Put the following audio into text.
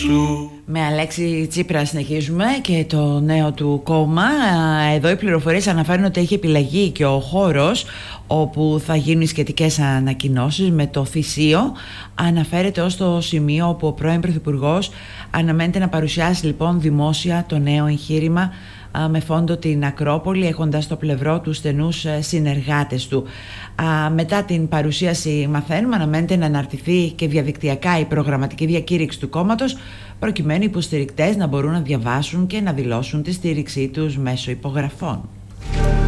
σου. Με Αλέξη Τσίπρα συνεχίζουμε και το νέο του κόμμα. Εδώ οι πληροφορίες αναφέρουν ότι έχει επιλεγεί και ο χώρος όπου θα γίνουν οι σχετικές ανακοινώσεις, με το Θησίο. Αναφέρεται ως το σημείο όπου ο πρώην Πρωθυπουργός αναμένεται να παρουσιάσει λοιπόν δημόσια το νέο εγχείρημα, με φόντο την Ακρόπολη, έχοντας στο πλευρό του στενούς συνεργάτες του. Μετά την παρουσίαση, μαθαίνουμε, αναμένεται να αναρτηθεί και διαδικτυακά η προγραμματική διακήρυξη του κόμματος, προκειμένου οι υποστηρικτές να μπορούν να διαβάσουν και να δηλώσουν τη στήριξή τους μέσω υπογραφών.